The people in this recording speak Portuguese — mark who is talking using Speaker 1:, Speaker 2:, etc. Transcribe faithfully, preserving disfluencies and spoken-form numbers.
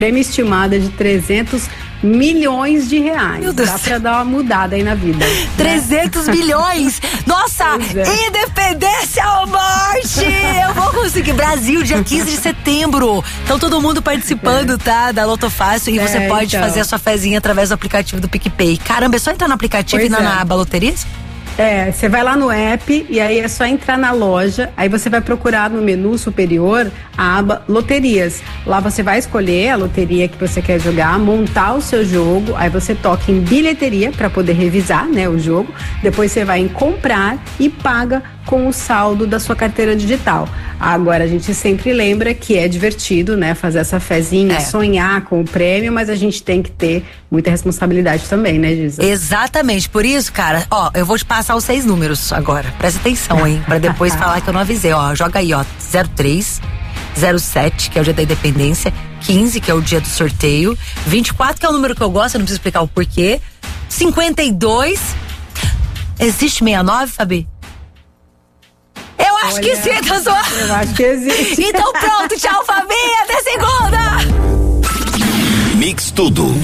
Speaker 1: prêmio estimado é de trezentos milhões de reais.
Speaker 2: Meu Deus.
Speaker 1: Dá pra dar uma mudada aí na vida.
Speaker 2: trezentos
Speaker 1: né?
Speaker 2: milhões! Nossa! É. Independência ou morte! Eu vou conseguir. Brasil, dia quinze de setembro. Então todo mundo participando, é. tá? Da Loto Fácil. E é, você pode então. fazer a sua fezinha através do aplicativo do PicPay. Caramba, é só entrar no aplicativo pois e na, é. na aba loterias?
Speaker 1: É, você vai lá no app e aí é só entrar na loja, aí você vai procurar no menu superior a aba loterias. Lá você vai escolher a loteria que você quer jogar, montar o seu jogo, aí você toca em bilheteria para poder revisar, né, o jogo. Depois você vai em comprar e paga com o saldo da sua carteira digital. Agora a gente sempre lembra que é divertido, né, fazer essa fezinha, é. sonhar com o prêmio, mas a gente tem que ter muita responsabilidade também, né, Giza?
Speaker 2: Exatamente, por isso, cara, ó, eu vou te passar os seis números agora, presta atenção, hein, pra depois falar que eu não avisei, ó, joga aí, ó, zero três, zero sete, que é o dia da independência, quinze, que é o dia do sorteio, vinte e quatro, que é o número que eu gosto, eu não preciso explicar o porquê, cinquenta e dois, existe sessenta e nove, Fabi? Eu acho Olha, que sim, tá zoando.
Speaker 1: Eu acho que existe.
Speaker 2: Então pronto, tchau, Fabi, até segunda!
Speaker 3: Mix Tudo.